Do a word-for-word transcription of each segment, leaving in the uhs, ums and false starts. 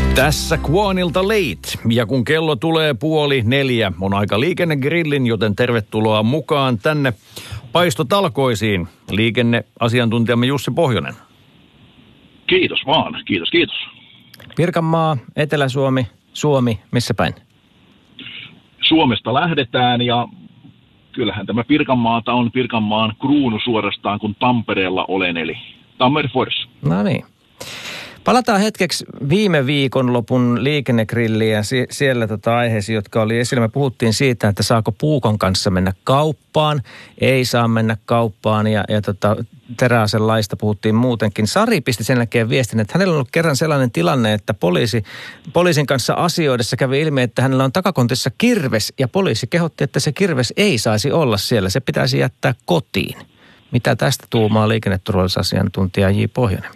Tässä Kwonilta Late, ja kun kello tulee puoli neljä, on aika liikennegrillin, joten tervetuloa mukaan tänne paistotalkoisiin. Liikenneasiantuntijamme Jussi Pohjonen. Kiitos vaan, kiitos, kiitos. Pirkanmaa, Etelä-Suomi, Suomi, missä päin? Suomesta lähdetään ja kyllähän tämä Pirkanmaata on Pirkanmaan kruunu suorastaan, kun Tampereella olen, eli Tammerfors. No niin. Palataan hetkeksi viime viikonlopun liikennegrilliin ja sie- siellä tota aiheisiin, jotka oli esillä. Me puhuttiin siitä, että saako puukon kanssa mennä kauppaan, ei saa mennä kauppaan ja, ja tota, Teräasen laista puhuttiin muutenkin. Sari pisti sen jälkeen viestin, että hänellä on ollut kerran sellainen tilanne, että poliisi, poliisin kanssa asioidessa kävi ilmi, että hänellä on takakontissa kirves ja poliisi kehotti, että se kirves ei saisi olla siellä. Se pitäisi jättää kotiin. Mitä tästä tuumaa liikenneturvallisuusasiantuntija J. Pohjonen?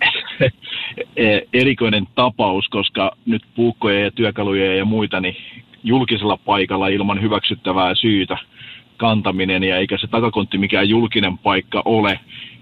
Erikoinen tapaus, koska nyt puukkoja ja työkaluja ja muita niin julkisella paikalla ilman hyväksyttävää syytä kantaminen, ja eikä se takakontti mikään julkinen paikka ole.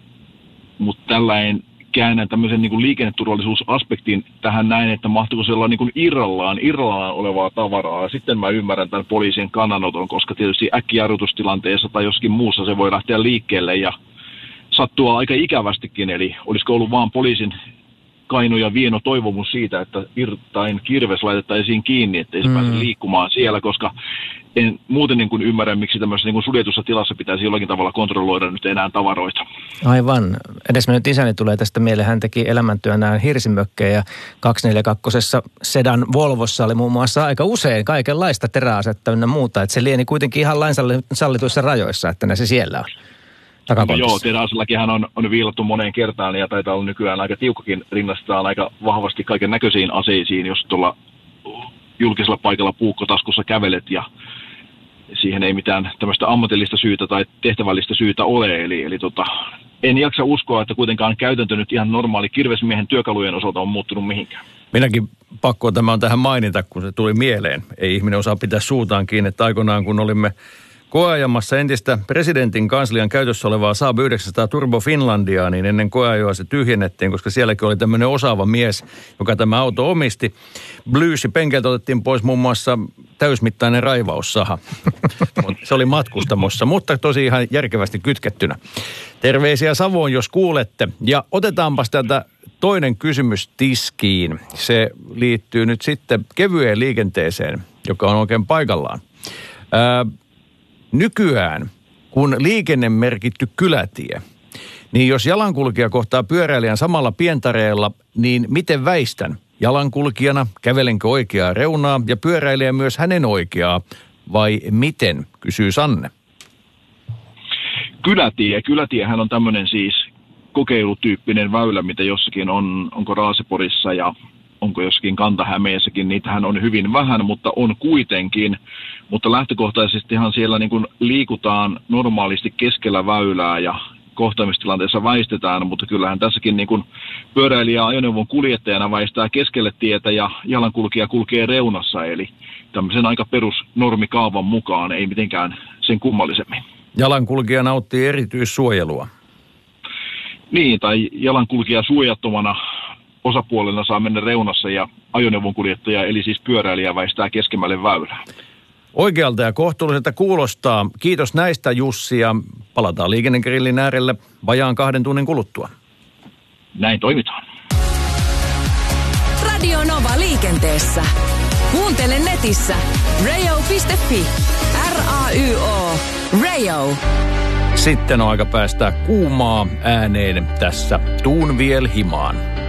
Mutta tällainen käännän tämmöisen niin kuin liikenneturvallisuusaspektin tähän näin, että mahtuuko se olla niin kuin irrallaan, irrallaan olevaa tavaraa. Sitten mä ymmärrän tämän poliisin kannanoton, koska tietysti äkkijarrutustilanteessa tai joskin muussa se voi lähteä liikkeelle ja sattua aika ikävästikin. Eli olisiko ollut vaan poliisin kaino ja vieno toivomus siitä, että irtain kirves laitettaisiin kiinni, ettei se mm. pääse liikkumaan siellä, koska en muuten niin kuin ymmärrä, miksi tämmöisessä niin kuin suljetussa tilassa pitäisi jollakin tavalla kontrolloida nyt enää tavaroita. Aivan. Edesmennyt isäni tulee tästä mieleen. Hän teki elämäntyönään hirsimökkejä. kaksisataaneljäkymmentäkaksi sedan Volvossa oli muun muassa aika usein kaikenlaista teräasetta ynnä muuta. Että se lieni kuitenkin ihan lain sallituissa rajoissa, että ne se siellä on. No joo, teräasellakinhan on, on viilattu moneen kertaan ja taitaa olla nykyään aika tiukkakin, rinnastaan aika vahvasti kaiken näköisiin aseisiin, jos tuolla julkisella paikalla puukkotaskussa kävelet ja siihen ei mitään tämmöistä ammatillista syytä tai tehtävällistä syytä ole. Eli, eli tota, en jaksa uskoa, että kuitenkaan käytäntö nyt ihan normaali kirvesmiehen työkalujen osalta on muuttunut mihinkään. Minäkin pakko tämä on tähän mainita, kun se tuli mieleen. Ei ihminen osaa pitää suutaan kiinni, että aikoinaan kun olimme koeajamassa entistä presidentin kanslian käytössä olevaa Saab yhdeksänsataa Turbo Finlandia, niin ennen koeajoa se tyhjennettiin, koska sielläkin oli tämmöinen osaava mies, joka tämä auto omisti. Blyysi penkeltä otettiin pois muun muassa täysmittainen raivaussaha. Se oli matkustamossa, mutta tosi ihan järkevästi kytkettynä. Terveisiä Savoon, jos kuulette. Ja otetaanpas täältä toinen kysymys tiskiin. Se liittyy nyt sitten kevyeen liikenteeseen, joka on oikein paikallaan. Ää, Nykyään, kun liikenne merkitty kylätie, niin jos jalankulkija kohtaa pyöräilijän samalla pientareella, niin miten väistän? Jalankulkijana kävelenkö oikeaa reunaa ja pyöräilijä myös hänen oikeaa, vai miten, kysyy Sanne. Kylätie. Kylätiehän on tämmöinen siis kokeilutyyppinen väylä, mitä jossakin on, onko Raaseporissa ja onko jossakin Kanta-Hämeessäkin, niitähän on hyvin vähän, mutta on kuitenkin. Mutta lähtökohtaisestihan siellä niin kuin liikutaan normaalisti keskellä väylää ja kohtaamistilanteessa väistetään, mutta kyllähän tässäkin niin kuin pyöräilijä ajoneuvon kuljettajana väistää keskelle tietä ja jalankulkija kulkee reunassa, eli tämmöisen aika perusnormikaavan mukaan, ei mitenkään sen kummallisemmin. Jalankulkija nauttii erityissuojelua. Niin, tai jalankulkija suojattomana osapuolena saa mennä reunassa ja ajoneuvon kuljettaja, eli siis pyöräilijä, väistää keskemmälle väylää. Oikealta ja kohtuulliselta kuulostaa. Kiitos näistä, Jussi, ja palataan liikennegrillin äärelle vajaan kahden tunnin kuluttua. Näin toimitaan. Radio Nova liikenteessä. Kuuntele netissä radio piste fi. R A Y O. Radio. Sitten on aika päästää kuumaa ääneen tässä Tuun viel himaan.